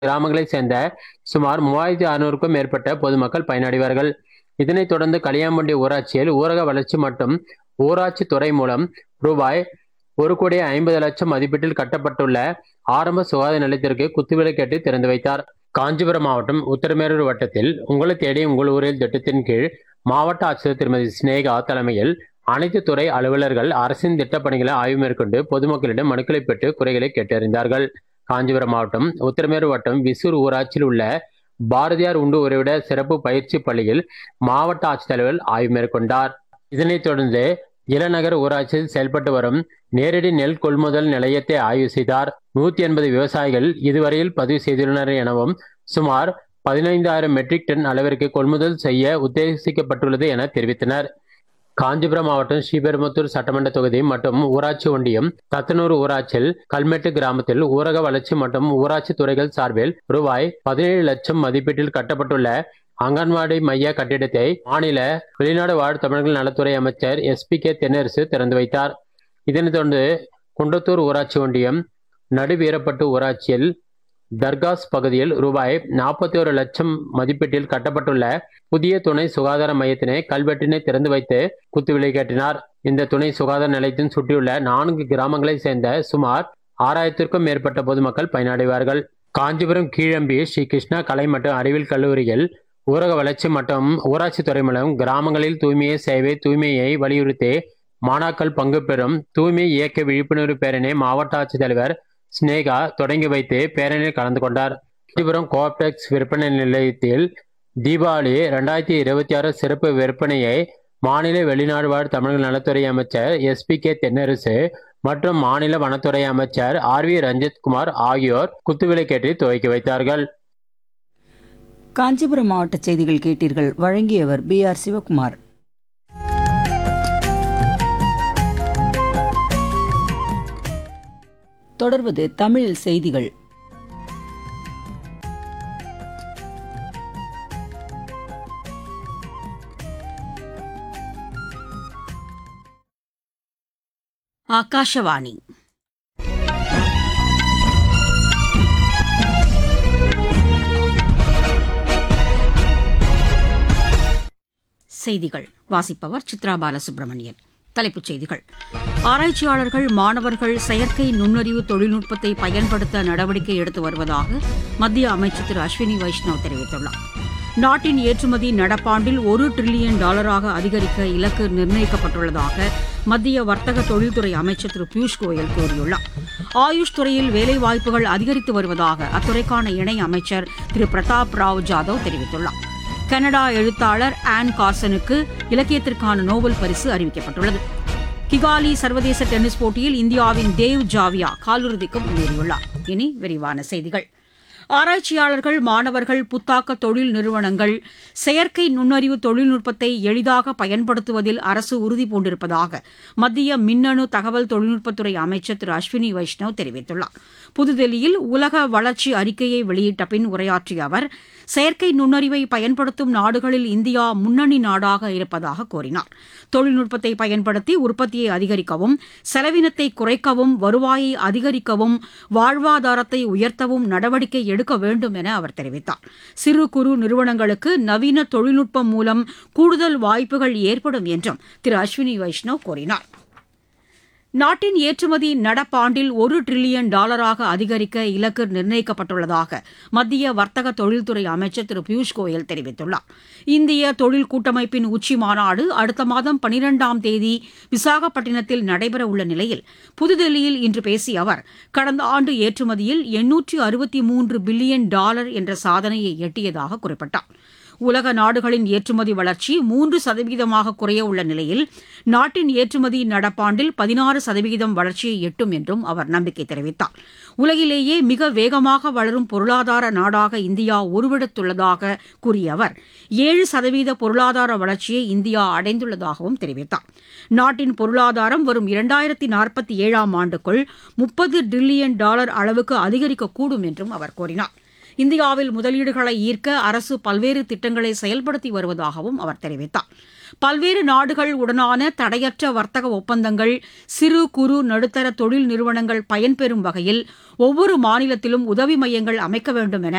கிராமங்களைச் சேர்ந்த சுமார் 3600க்கும் மேற்பட்ட பொதுமக்கள் பயனடைவார்கள். இதனைத் தொடர்ந்து களியாம்பட்டி ஊராட்சியில் ஊரக வளர்ச்சி மற்றும் ஊராட்சி துறை மூலம் ரூபாய் 1,50,00,000 மதிப்பீட்டில் கட்டப்பட்டுள்ள ஆரம்ப சுகாதார நிலையத்திற்கு குத்துவிளக்கேற்றி திறந்து வைத்தார். காஞ்சிபுரம் மாவட்டம் உத்தரமேரூர் வட்டத்தில் உங்களை தேடி உங்கள் ஊரில் திட்டத்தின் கீழ் மாவட்ட ஆட்சியர் திருமதி சினேகா தலைமையில் அனைத்து துறை அலுவலர்கள் அரசின் திட்டப்பணிகளை ஆய்வு மேற்கொண்டு பொதுமக்களிடம் மனுக்களை பெற்று குறைகளை கேட்டறிந்தார்கள். காஞ்சிபுரம் மாவட்டம் உத்தரமேரூர் வட்டம் விசூர் ஊராட்சியில் உள்ள பாரதியார் உண்டு உறைவிட சிறப்பு பயிற்சி பள்ளியில் மாவட்ட ஆட்சித்தலைவர் ஆய்வு மேற்கொண்டார். இதனைத் தொடர்ந்து இளநகர் ஊராட்சியில் செயல்பட்டு வரும் நேரடி நெல் கொள்முதல் நிலையத்தை ஆய்வு செய்தார். 180 விவசாயிகள் இதுவரையில் பதிவு செய்துள்ளனர் எனவும் சுமார் 15,000 மெட்ரிக் டன் அளவிற்கு கொள்முதல் செய்ய உத்தேசிக்கப்பட்டுள்ளது என தெரிவித்தனர். காஞ்சிபுரம் மாவட்டம் ஸ்ரீபெரும்புத்தூர் சட்டமன்ற தொகுதி மற்றும் ஊராட்சி ஒன்றியம் தத்தனூர் ஊராட்சியில் கல்மெட்டு கிராமத்தில் ஊரக வளர்ச்சி மற்றும் ஊராட்சி துறைகள் சார்பில் ரூபாய் 17 லட்சம் மதிப்பீட்டில் கட்டப்பட்டுள்ள அங்கன்வாடி மைய கட்டிடத்தை மாநில வெளிநாடு வாழ் தமிழர்கள் நலத்துறை அமைச்சர் SP.K. தென்னரசு திறந்து வைத்தார். இதனைத் தொடர்ந்து குன்றத்தூர் ஊராட்சி ஒன்றியம் நடுவீரப்பட்டு ஊராட்சியில் தர்காஸ் பகுதியில் ரூபாய் 41 லட்சம் மதிப்பீட்டில் கட்டப்பட்டுள்ள புதிய துணை சுகாதார மையத்தினை கல்வெட்டினை திறந்து வைத்து குத்துவிளக்கேற்றினார். இந்த துணை சுகாதார நிலையத்தின் சுற்றியுள்ள 4 கிராமங்களைச் சேர்ந்த சுமார் 6000க்கும் மேற்பட்ட பொதுமக்கள் பயனடைவார்கள். காஞ்சிபுரம் கீழம்பி ஸ்ரீ கிருஷ்ணா கலை மற்றும் அறிவியல் கல்லூரியில் ஊரக வளர்ச்சி மற்றும் ஊராட்சி துறை மூலம் கிராமங்களில் தூய்மையை சேவை தூய்மையை வலியுறுத்தி மாணாக்கள் பங்கு பெறும் தூய்மை இயக்க விழிப்புணர்வு பேரணி மாவட்ட ஆட்சித்தலைவர் சினேகா தொடங்கி வைத்து பேரணியில் கலந்து கொண்டார். காஞ்சிபுரம் கோஆப்டெக்ஸ் விற்பனை நிலையத்தில் தீபாவளி 2026 சிறப்பு விற்பனையை மாநில வெளிநாடு வாழ் தமிழர்கள் நலத்துறை அமைச்சர் SP.K. தென்னரசு மற்றும் மாநில வனத்துறை அமைச்சர் RV ரஞ்சித்குமார் ஆகியோர் குத்துவிளக்கேற்றி துவக்கி வைத்தார்கள். காஞ்சிபுரம் மாவட்ட செய்திகள் கேட்டீர்கள். வழங்கியவர் BR சிவகுமார். தொடர்வது தமிழ் செய்திகள். ஆகாஷவாணி. செய்திகள் வாசிப்பவர் சித்ரா பாலசுப்ரமணியன். தலைப்புச் செய்திகள். ஆராய்ச்சியாளர்கள் மாணவர்கள் செயற்கை நுண்ணறிவு தொழில்நுட்பத்தை பயன்படுத்த நடவடிக்கை எடுத்து வருவதாக மத்திய அமைச்சர் திரு அஸ்வினி வைஷ்ணவ் தெரிவித்துள்ளார். நாட்டின் ஏற்றுமதி நடப்பாண்டில் $1 டிரில்லியன் அதிகரிக்க இலக்கு நிர்ணயிக்கப்பட்டுள்ளதாக மத்திய வர்த்தக தொழில்துறை அமைச்சர் திரு பியூஷ் கோயல் கூறியுள்ளார். ஆயுஷ் துறையில் வேலைவாய்ப்புகள் அதிகரித்து வருவதாக அத்துறைக்கான இணை அமைச்சர் திரு பிரதாப் ராவ் ஜாதவ் தெரிவித்துள்ளார். கனடா எழுத்தாளர் ஆன் கார்சனுக்கு இலக்கியத்திற்கான நோபல் பரிசு அறிவிக்கப்பட்டுள்ளது. கிகாலி சர்வதேச டென்னிஸ் போட்டியில் இந்தியாவின் தேவ் ஜாவியா காலிறுதிக்கு முன்னேறியுள்ளார். இனி விரிவான செய்திகள். ஆராய்ச்சியாளர்கள் மாணவர்கள் புத்தாக்க தொழில் நிறுவனங்கள் செயற்கை நுண்ணறிவு தொழில்நுட்பத்தை எளிதாக பயன்படுத்துவதில் அரசு உறுதி பூண்டிருப்பதாக மத்திய மின்னணு தகவல் தொழில்நுட்பத்துறை அமைச்சர் திரு அஸ்வினி வைஷ்ணவ் தெரிவித்துள்ளார். புதுதில்லியில் உலக வளர்ச்சி அறிக்கையை வெளியிட்ட பின் உரையாற்றிய அவர் செயற்கை நுண்ணறிவை பயன்படுத்தும் நாடுகளில் இந்தியா முன்னணி நாடாக இருப்பதாக கூறினார். தொழில்நுட்பத்தை பயன்படுத்தி உற்பத்தியை அதிகரிக்கவும் செலவினத்தை குறைக்கவும் வருவாயை அதிகரிக்கவும் வாழ்வாதாரத்தை உயர்த்தவும் நடவடிக்கை எடுக்க வேண்டும் என அவர் தெரிவித்தார். சிறு குறு நிறுவனங்களுக்கு நவீன தொழில்நுட்பம் மூலம் கூடுதல் வாய்ப்புகள் ஏற்படும் என்றும் திரு அஸ்வினி வைஷ்ணவ் கூறினார். நாட்டின் ஏற்றுமதி நடப்பாண்டில் $1 டிரில்லியன் அதிகரிக்க இலக்கு நிர்ணயிக்கப்பட்டுள்ளதாக மத்திய வர்த்தக தொழில்துறை அமைச்சர் திரு பியூஷ் கோயல் தெரிவித்துள்ளார். இந்திய தொழில் கூட்டமைப்பின் உச்சி மாநாடு அடுத்த மாதம் 12ஆம் தேதி விசாகப்பட்டினத்தில் நடைபெறவுள்ள நிலையில் புதுதில்லியில் இன்று பேசிய அவர் கடந்த ஆண்டு ஏற்றுமதியில் $863 பில்லியன் என்ற சாதனையை எட்டியதாக குறிப்பிட்டார். உலக நாடுகளின் ஏற்றுமதி வளர்ச்சி 3% குறைய உள்ள நிலையில் நாட்டின் ஏற்றுமதி நடப்பாண்டில் 16% வளர்ச்சியை எட்டும் என்றும் அவர் நம்பிக்கை தெரிவித்தார். உலகிலேயே மிக வேகமாக வளரும் பொருளாதார நாடாக இந்தியா உருவெடுத்துள்ளதாக கூறிய அவர் 7% பொருளாதார வளர்ச்சியை இந்தியா அடைந்துள்ளதாகவும் தெரிவித்தார். நாட்டின் பொருளாதாரம் வரும் 2047ஆம் ஆண்டுக்குள் $30 டிரில்லியன் அளவுக்கு அதிகரிக்கக்கூடும் என்றும் அவர் கூறினார். இந்தியாவில் முதலீடுகளை ஈர்க்க அரசு பல்வேறு திட்டங்களை செயல்படுத்தி வருவதாகவும் அவர் தெரிவித்தார். பல்வேறு நாடுகள் உடனான தடையற்ற வர்த்தக ஒப்பந்தங்கள் சிறு குறு நடுத்தர தொழில் நிறுவனங்கள் பயன்பெறும் வகையில் ஒவ்வொரு மாநிலத்திலும் உதவி மையங்கள் அமைக்க வேண்டும் என